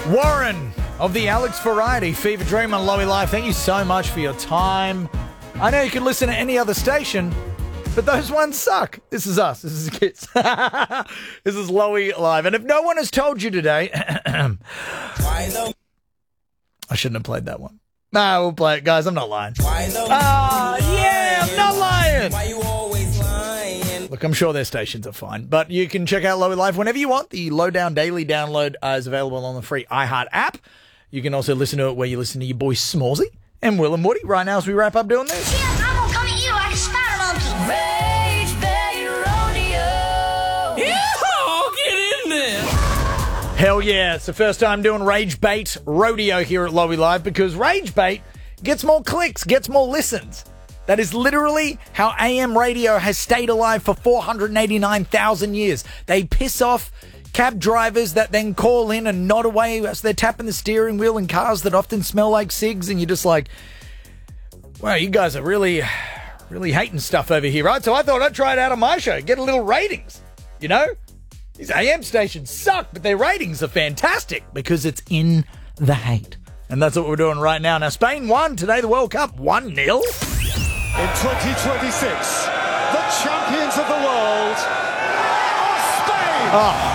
Warren of the Alex Variety Fever Dream on Lowy Live. Thank you so much for your time. I know you could listen to any other station, but those ones suck. This is us. This is Kids. This is Lowy Live. And if no one has told you today, I shouldn't have played that one. Nah, we'll play it, guys. I'm not lying. Yeah, I'm not lying. Why you always lying? Look, I'm sure their stations are fine, but you can check out Lowy Live whenever you want. The Lowdown Daily download is available on the free iHeart app. You can also listen to it where you listen to your boy Smallsy and Will and Woody right now as we wrap up doing this. Yeah, I'm gonna come at you like a spider monkey. Rage Bay Rodeo. Yeah, get in there. Hell yeah, it's the first time doing Rage Bait Rodeo here at Lowy Live because Rage Bait gets more clicks, gets more listens. That is literally how AM radio has stayed alive for 489,000 years. They piss off cab drivers that then call in and nod away as they're tapping the steering wheel in cars that often smell like cigs, and you're just like, wow, you guys are really hating stuff over here, right? So I thought I'd try it out on my show, get a little ratings, you know? These AM stations suck, but their ratings are fantastic because it's in the hate. And that's what we're doing right now. Now, Spain won today, the World Cup, 1-0. In 2026, the champions of the world are Spain!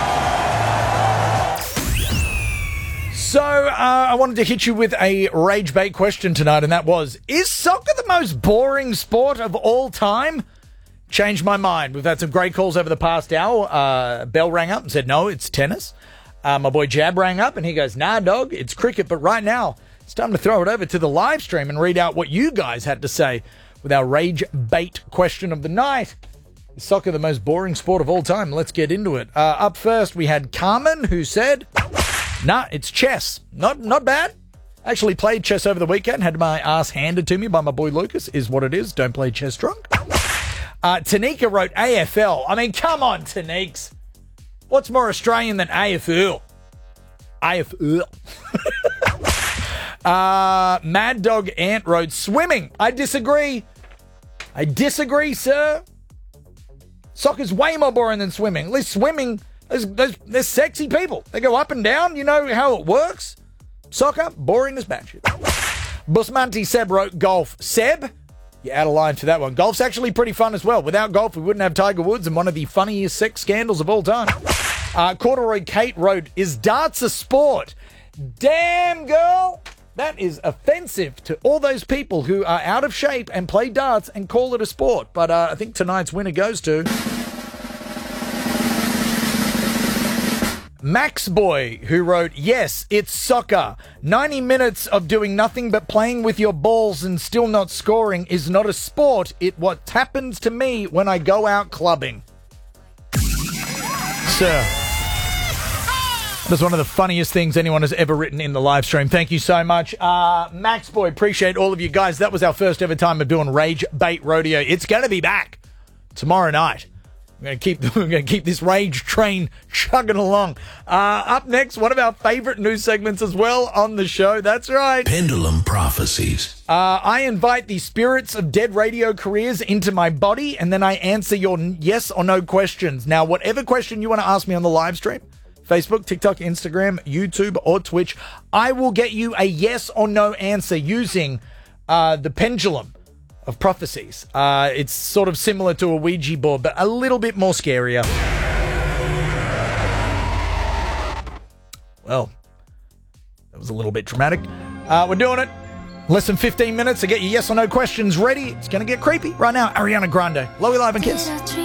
So, I wanted to hit you with a rage bait question tonight, and that was, is soccer the most boring sport of all time? Changed my mind. We've had some great calls over the past hour. Bell rang up and said, no, it's tennis. My boy Jab rang up and he goes, nah, dog, it's cricket. But right now, it's time to throw it over to the live stream and read out what you guys had to say with our rage bait question of the night. Is soccer the most boring sport of all time? Let's get into it. Up first, we had Carmen, who said, nah, it's chess. Not bad. Actually played chess over the weekend. Had my ass handed to me by my boy Lucas, is what it is. Don't play chess drunk. Tanika wrote AFL. I mean, come on, Taneeks. What's more Australian than AFL? AFL. Mad Dog Ant wrote swimming. I disagree. Sir. Soccer's way more boring than swimming. At least swimming, there's sexy people. They go up and down. You know how it works. Soccer, boring as batshit. Busmanti Seb wrote golf. Seb, you're out of line for that one. Golf's actually pretty fun as well. Without golf, we wouldn't have Tiger Woods and one of the funniest sex scandals of all time. Corduroy Kate wrote, is darts a sport? Damn, girl. That is offensive to all those people who are out of shape and play darts and call it a sport. But I think tonight's winner goes to Max Boy, who wrote, yes, it's soccer. 90 minutes of doing nothing but playing with your balls and still not scoring is not a sport. It what happens to me when I go out clubbing. Sir, that's one of the funniest things anyone has ever written in the live stream. Thank you so much. Max Boy, appreciate all of you guys. That was our first ever time of doing Rage Bait Rodeo. It's going to be back tomorrow night. We're going to keep this rage train chugging along. Up next, one of our favorite news segments as well on the show. That's right. Pendulum Prophecies. I invite the spirits of dead radio careers into my body, and then I answer your yes or no questions. Now, whatever question you want to ask me on the live stream, Facebook, TikTok, Instagram, YouTube, or Twitch, I will get you a yes or no answer using the pendulum of prophecies. It's sort of similar to a Ouija board, but a little bit more scarier. Well, that was a little bit dramatic. We're doing it. Less than 15 minutes to get your yes or no questions ready. It's going to get creepy right now. Ariana Grande, Lowy Live and Kiss.